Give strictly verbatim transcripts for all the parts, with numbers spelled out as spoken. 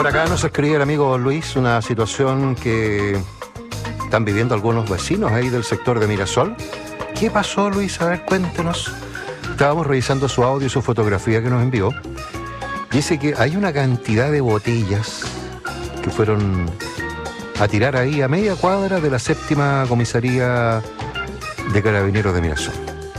Por acá nos escribe el amigo Luis una situación que están viviendo algunos vecinos ahí del sector de Mirasol. ¿Qué pasó, Luis? A ver, cuéntenos. Estábamos revisando su audio y su fotografía que nos envió. Dice que hay una cantidad de botellas que fueron a tirar ahí a media cuadra de la séptima comisaría de Carabineros de Mirasol.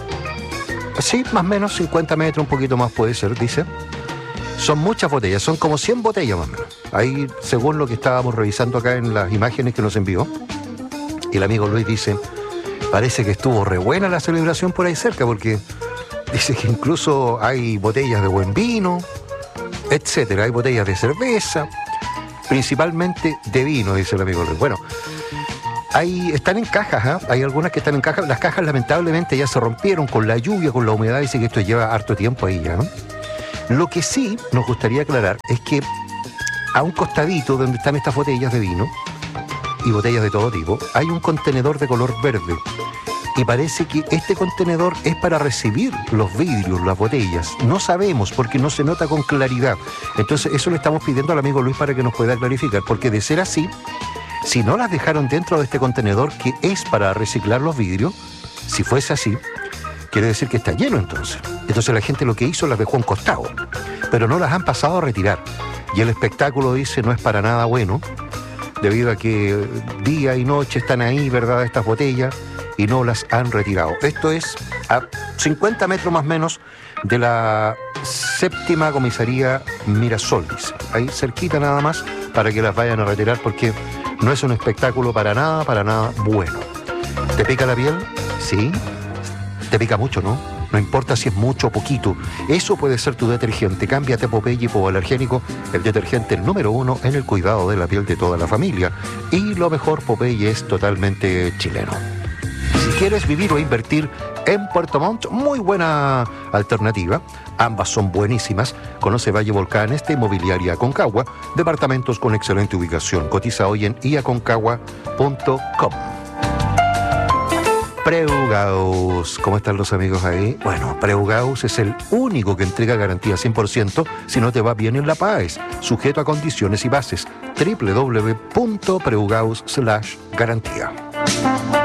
Sí, más o menos cincuenta metros, un poquito más puede ser, dice. Son muchas botellas, son como cien botellas más o menos. Ahí, según lo que estábamos revisando acá en las imágenes que nos envió, y el amigo Luis dice, parece que estuvo re buena la celebración por ahí cerca, porque dice que incluso hay botellas de buen vino, etcétera. Hay botellas de cerveza, principalmente de vino, dice el amigo Luis. Bueno, hay, están en cajas, ¿eh? Hay algunas que están en cajas. Las cajas lamentablemente ya se rompieron con la lluvia, con la humedad, dice que esto lleva harto tiempo ahí ya, ¿no? Lo que sí nos gustaría aclarar es que a un costadito donde están estas botellas de vino y botellas de todo tipo, hay un contenedor de color verde. Y parece que este contenedor es para recibir los vidrios, las botellas. No sabemos porque no se nota con claridad. Entonces eso le estamos pidiendo al amigo Luis para que nos pueda clarificar. Porque de ser así, si no las dejaron dentro de este contenedor que es para reciclar los vidrios, si fuese así, quiere decir que está lleno entonces. Entonces la gente lo que hizo las dejó a un costado, pero no las han pasado a retirar. Y el espectáculo, dice, no es para nada bueno, debido a que día y noche están ahí, ¿verdad?, estas botellas, y no las han retirado. Esto es a cincuenta metros más o menos de la séptima comisaría Mirasol, dice. Ahí cerquita nada más, para que las vayan a retirar, porque no es un espectáculo para nada, para nada bueno. ¿Te pica la piel? Sí. Te pica mucho, ¿no? No importa si es mucho o poquito. Eso puede ser tu detergente. Cámbiate a Popeye hipoalergénico, el detergente número uno en el cuidado de la piel de toda la familia. Y lo mejor, Popeye es totalmente chileno. Si quieres vivir o invertir en Puerto Montt, muy buena alternativa. Ambas son buenísimas. Conoce Valle Volcán, esta inmobiliaria Aconcagua. Departamentos con excelente ubicación. Cotiza hoy en i aconcagua punto com. Preugaus, ¿cómo están los amigos ahí? Bueno, Preugaus es el único que entrega garantía cien por ciento si no te va bien en la P A E S, sujeto a condiciones y bases. doble u doble u doble u punto preugaus slash garantía.